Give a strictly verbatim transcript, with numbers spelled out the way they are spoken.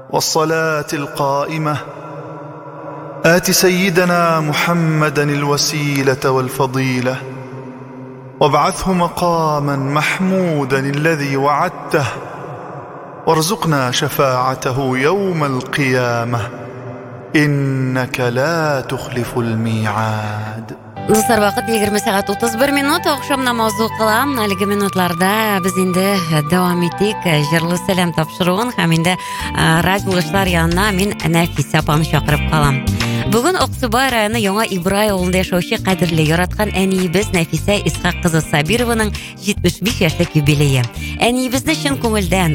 والصلاة القائمة آت سيدنا محمدا الوسيلة والفضيلة وابعثه مقاما محمودا الذي وعدته وارزقنا شفاعته يوم القيامة إنك لا تخلف الميعاد. Dostlar, vaqt yigirma saat o'ttiz bir minut. Oqshomda mavzu qilam. Haligi minutlarda biz endi davom etdik. Jirli salom topshiruvin hamda radio ishlar yanına men Nafisa opamni chaqirib qolam. Bugun Oqsuboy rayoni Yangi Ibroy o'g'lida yashovchi qadrli yaratgan aniyimiz Nafisa Isqaq qizi Sabirovaning yetmish besh yoshlik yubileyi. Aniyimizni chin ko'ngildan